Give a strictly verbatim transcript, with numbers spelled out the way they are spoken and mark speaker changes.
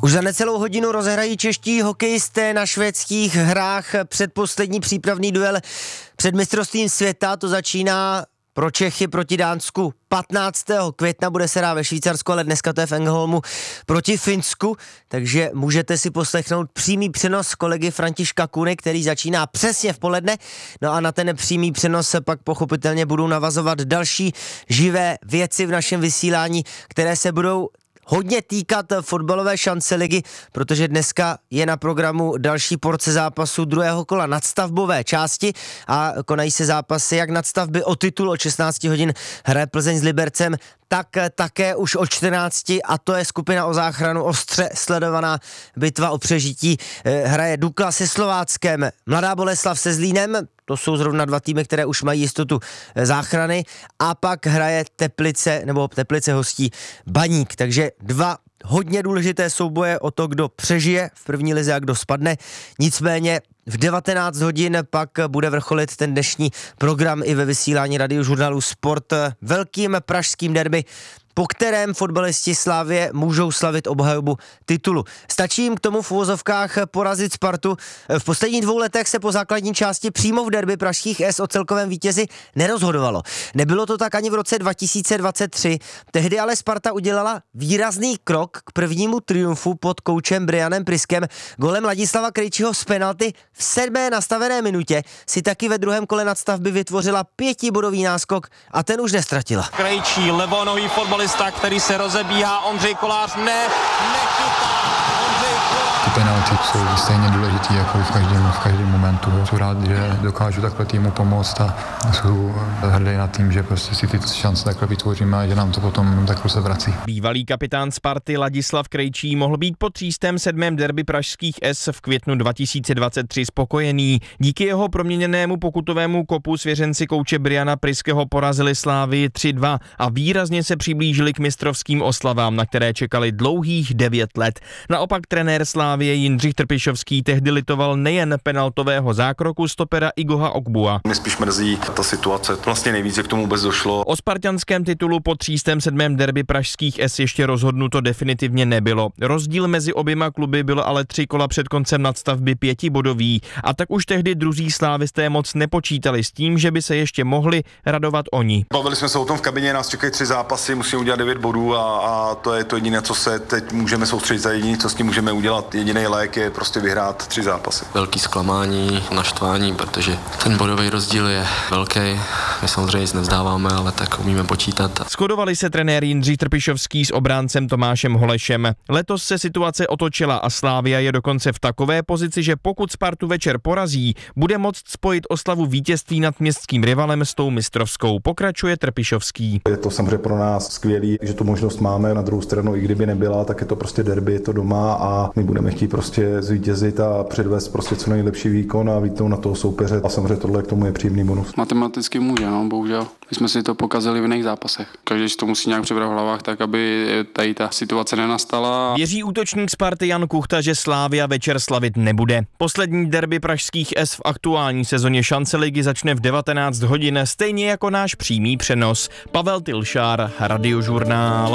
Speaker 1: Už za necelou hodinu rozehrají čeští hokejisté na švédských hrách předposlední přípravný duel před mistrovstvím světa. To začíná pro Čechy proti Dánsku patnáctého května, bude se hrát ve Švýcarsku, ale dneska to je v Ängelholmu proti Finsku, takže můžete si poslechnout přímý přenos kolegy Františka Kuny, který začíná přesně v poledne. No a na ten přímý přenos pak pochopitelně budou navazovat další živé věci v našem vysílání, které se budou hodně týkat fotbalové šance ligy, protože dneska je na programu další porce zápasu druhého kola nadstavbové části a konají se zápasy jak nadstavby o titul od šestnáct hodin hraje Plzeň s Libercem, tak také už o čtrnácti a to je skupina o záchranu, ostře sledovaná bitva o přežití. Hraje Dukla se Slováckem, Mladá Boleslav se Zlínem, to jsou zrovna dva týmy, které už mají jistotu záchrany, a pak hraje Teplice, nebo Teplice hostí Baník, takže dva hodně důležité souboje o to, kdo přežije v první lize a kdo spadne. Nicméně v devatenáct hodin pak bude vrcholit ten dnešní program i ve vysílání Radiožurnálu Sport velkým pražským derby, po kterém fotbalisti Slavie můžou slavit obhajobu titulu. Stačí jim k tomu v uvozovkách porazit Spartu. V posledních dvou letech se po základní části přímo v derby pražských S o celkovém vítězi nerozhodovalo. Nebylo to tak ani v roce dva tisíce dvacet tři. Tehdy ale Sparta udělala výrazný krok k prvnímu triumfu pod koučem Brianem Priskem. Golem Ladislava Krejčího z penalty v sedmé nastavené minutě si taky ve druhém kole nadstavby vytvořila pětibodový náskok a ten už nestratila.
Speaker 2: Krejčí, levonohý fotbalista, který se rozebíhá, Ondřej Kolář ne, nechytá, Ondřej Kolář.
Speaker 3: Ty penalty jsou stejně důležitý jako v každém, v každém momentu. Jsem rád, že dokážu takhle týmu pomoct a jsou hrdý na tým, že prostě si ty šance takhle vytvoříme a že nám to potom takhle se vrací.
Speaker 2: Bývalý kapitán Sparty Ladislav Krejčí mohl být po třístém sedmém derby pražských S v květnu dva tisíce dvacet tři spokojený. Díky jeho proměněnému pokutovému kopu svěřenci kouče Briana Priského porazili Slávii tři dva a výrazně se přiblížili k mistrovským oslavám, na které čekali dlouhých devět let. Naopak trenér Slávie Jindřich Trpišovský tehdy litoval nejen penaltového zákroku stopera Igoha Ogbua.
Speaker 4: Mě spíš mrzí ta situace, vlastně nejvíc, jak k tomu vůbec došlo.
Speaker 2: O spartanském titulu po třístém sedmém derby pražských S ještě rozhodnuto definitivně nebylo. Rozdíl mezi oběma kluby bylo ale tři kola před koncem nadstavby pětibodový a tak už tehdy druzí slávisté moc nepočítali s tím, že by se ještě mohli radovat oni.
Speaker 4: Bavili jsme se o tom v kabině, nás čekají tři zápasy, musíme udělat devět bodů a, a to je to jediné, co se teď můžeme soustředit, za jediné, co s tím můžeme udělat. Jediný lék je prostě vyhrát tři zápasy.
Speaker 5: Velký zklamání, naštvání, protože ten bodový rozdíl je velký. My samozřejmě nic nevzdáváme, ale tak umíme počítat.
Speaker 2: Shodovali se trenér Jindřich Trpišovský s obráncem Tomášem Holešem. Letos se situace otočila a Slavia je dokonce v takové pozici, že pokud Spartu večer porazí, bude moct spojit oslavu vítězství nad městským rivalem s tou mistrovskou. Pokračuje Trpišovský.
Speaker 6: Je to samozřejmě pro nás skvělý, že tu možnost máme. Na druhou stranu, i kdyby nebyla, tak je to prostě derby, je to doma a my budeme chtít prostě zvítězit a předvést prostě co nejlepší výkon a vítnout na toho soupeře. A samozřejmě tohle k tomu je příjemný bonus.
Speaker 7: Matematicky může, no, bohužel. My jsme si to pokazili v jiných zápasech. Každý si to musí nějak přebrat v hlavách, tak aby tady ta situace nenastala.
Speaker 2: Věří útočník Sparty Jan Kuchta, že Slavia večer slavit nebude. Poslední derby pražských S v aktuální sezóně šance ligy začne v devatenáct hodin, stejně jako náš přímý přenos. Pavel Tilšár, Radiožurnál.